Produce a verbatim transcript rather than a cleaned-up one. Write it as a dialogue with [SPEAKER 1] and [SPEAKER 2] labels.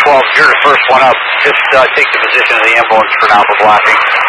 [SPEAKER 1] twelve, you're the first one up. Just uh, take the position of the ambulance for now for blocking.